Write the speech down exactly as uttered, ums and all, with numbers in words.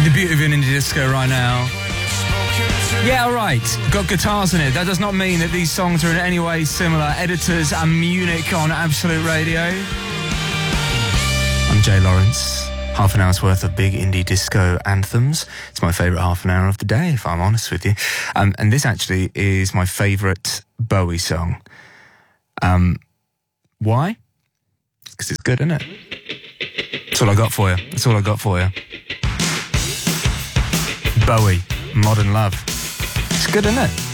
The beauty of an indie disco right now. Yeah, alright, got guitars in it. That does not mean that these songs are in any way similar. Editors and Munich on Absolute Radio. I'm Jay Lawrence. Half an hour's worth of big indie disco anthems. It's my favourite half an hour of the day, if I'm honest with you. Um, and this actually is my favourite Bowie song. Um, why? Because it's good, isn't it? That's all I got for you. That's all I got for you. Bowie, Modern Love. It's good, isn't it?